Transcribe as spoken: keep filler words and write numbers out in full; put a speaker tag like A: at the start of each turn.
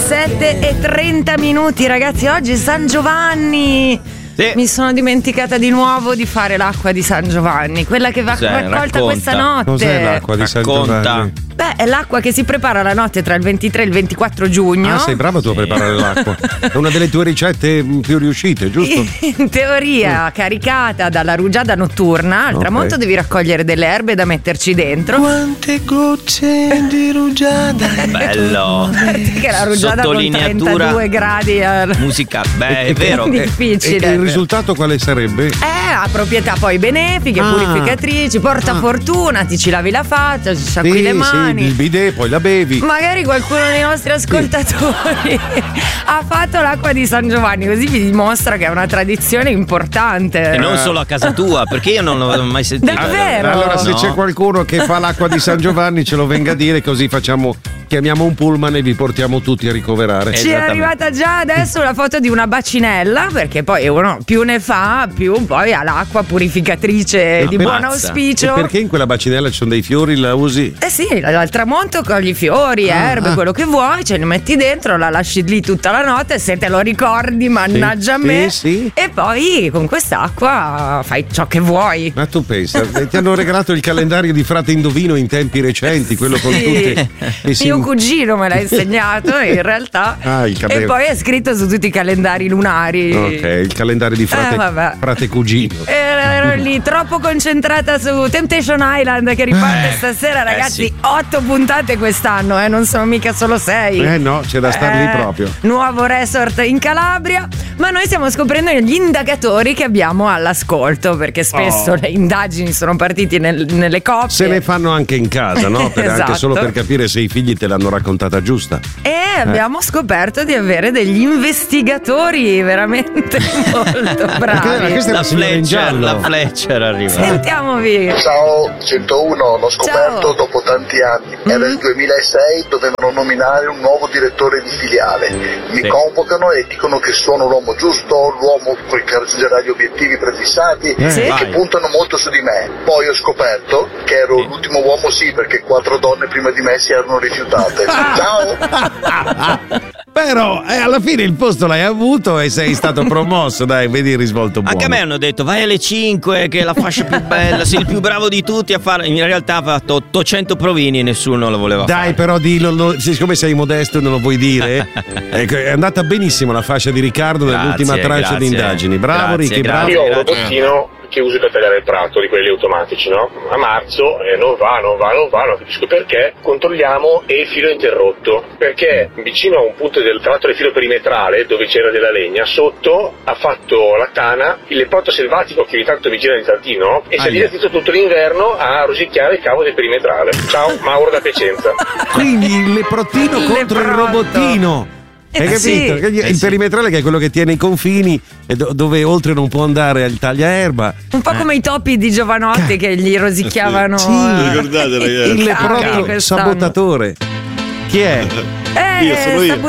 A: sette e trenta minuti, ragazzi. Oggi è San Giovanni. Sì. Mi sono dimenticata di nuovo di fare l'acqua di San Giovanni, quella che va
B: Cos'è?
A: raccolta
B: Racconta.
A: questa notte.
C: Cos'è l'acqua di San
B: Racconta.
C: Giovanni?
A: Beh, è l'acqua che si prepara la notte tra il ventitré e il ventiquattro giugno.
C: Ah, sei brava tu a preparare l'acqua. È una delle tue ricette più riuscite, giusto?
A: In teoria, caricata dalla rugiada notturna, al
C: Ok.
A: tramonto devi raccogliere delle erbe da metterci dentro.
D: Quante gocce di rugiada.
B: Bello.
A: Che la rugiada con
B: Sottolineatura
A: trentadue gradi eh,
B: musica. Beh, è vero.
A: è difficile.
C: E il risultato quale sarebbe?
A: Eh, ha proprietà poi benefiche,
C: Ah.
A: purificatrici, porta
C: Ah.
A: fortuna, ti ci lavi la faccia, ci sciacqui le mani.
C: Sì, il bidet, poi la bevi.
A: Magari qualcuno dei nostri ascoltatori ha fatto l'acqua di San Giovanni, così vi dimostra che è una tradizione importante.
B: E non solo a casa tua, perché io non l'ho mai sentito.
A: Davvero?
C: Allora, se
B: No.
C: c'è qualcuno che fa l'acqua di San Giovanni, ce lo venga a dire, così facciamo. Chiamiamo un pullman e vi portiamo tutti a ricoverare.
A: Ci è
B: Esattamente.
A: arrivata già adesso la foto di una bacinella, perché poi uno più ne fa, più poi ha l'acqua purificatrice
B: No,
A: di
B: per-
A: buon
B: mazza.
C: E
A: auspicio.
C: perché in quella bacinella ci sono dei fiori, la usi?
A: Eh sì, al tramonto cogli fiori,
C: Ah,
A: erbe,
C: ah.
A: quello che vuoi, ce li metti dentro, la lasci lì tutta la notte, se te lo ricordi, mannaggia a
C: Sì,
A: me.
C: sì, sì.
A: E poi con quest'acqua fai ciò che vuoi.
C: Ma tu pensa, eh, ti hanno regalato il calendario di Frate Indovino in tempi recenti, quello con
A: Sì.
C: tutte le sim-
A: Mio cugino me l'ha insegnato in realtà.
C: Ah, il
A: E
C: calendario.
A: poi è scritto su tutti i calendari lunari.
C: Ok, il calendario di Frate,
A: Eh, vabbè.
C: frate Cugino.
A: Ero lì troppo concentrata su Temptation Island che riparte
C: Eh,
A: stasera, ragazzi.
B: sì.
A: Otto puntate quest'anno, eh, non sono mica solo sei.
C: Eh no, c'è da star lì
A: Eh,
C: proprio.
A: Nuovo resort in Calabria. Ma noi stiamo scoprendo gli indagatori che abbiamo all'ascolto, perché spesso
C: Oh.
A: le indagini sono partite nel- nelle coppie.
C: Se ne fanno anche in casa, no? Per-
A: Esatto.
C: Anche solo per capire se i figli te l'hanno raccontata giusta.
A: E abbiamo scoperto di avere degli investigatori veramente molto
C: Perché
A: bravi.
C: questa è
B: La
C: la signora in
B: Fletcher,
C: giallo.
B: la Fletcher arriva.
A: Sentiamovi.
E: Ciao centouno, l'ho scoperto
A: Ciao.
E: dopo tanti anni. Era
A: Mm.
E: il duemilasei, dovevano nominare un nuovo direttore di filiale. Mi
B: Sì.
E: convocano e dicono che sono l'uomo giusto, l'uomo che raggiungerà gli obiettivi prefissati
C: Eh,
A: Sì.
E: e che
B: vai.
E: puntano molto su di me. Poi ho scoperto che ero
B: Sì.
E: l'ultimo uomo sì, perché quattro donne prima di me si erano rifiutate. Ciao!
C: Però eh, alla fine il posto l'hai avuto e sei stato promosso, dai, vedi il risvolto buono.
B: Anche a me hanno detto vai alle cinque che è la fascia più bella, sei il più bravo di tutti a fare. In realtà ha fatto ottocento provini e nessuno lo voleva
C: Dai,
B: fare.
C: però dillo, lo- siccome sei modesto e non lo vuoi dire. Ecco, è andata benissimo la fascia di Riccardo nell'ultima
B: Grazie,
C: tranche
B: grazie.
C: di indagini. Bravo
B: Grazie,
C: Ricky, bravo.
B: grazie.
F: Io ho un robottino che uso per tagliare il prato, di quelli automatici, no? A marzo eh, non va, non va, non va, non capisco perché. Controlliamo e il filo è interrotto. Perché vicino a un punto del tratto del filo perimetrale, dove c'era della legna, sotto ha fatto la tana il leporto selvatico che ogni tanto mi gira nel giardino e si è
C: Aia.
F: divertito tutto l'inverno a rosicchiare il cavo del perimetrale. Ciao, Mauro da Piacenza.
C: Quindi il leprottino
A: Il
C: contro il
A: leprotto.
C: robottino. Hai
A: Eh,
C: capito?
A: sì.
C: Che gli-
B: Eh,
C: il
B: sì.
C: perimetrale che è quello che tiene i confini e do- dove oltre non può andare il tagliaerba.
A: Un po' come i topi di Giovanotti che gli rosicchiavano.
C: Sì,
A: eh,
G: ricordate, ragazzi?
A: i
C: Il
A: cavi
C: leprotto
A: quest'anno.
C: sabotatore. Chi è?
A: Eh,
G: Io sono io.
A: sta